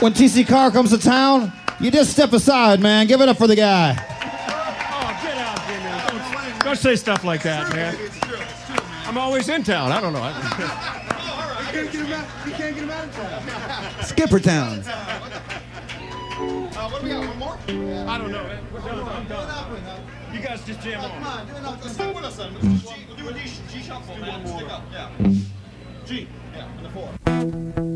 When TC Carr comes to town, you just step aside, man. Give it up for the guy. Oh, get out, Jimmy. Don't say stuff like that, man. It's true. I'm always in town. I don't know. You can't get him out of town. Skipper Town. What do we got? One more? I don't know. We're done. I'm done. You guys just jam on. Come on, do it. Stick with us then. We'll do a G shuffle, man. Stick up. Yeah. G. Yeah, and the 4.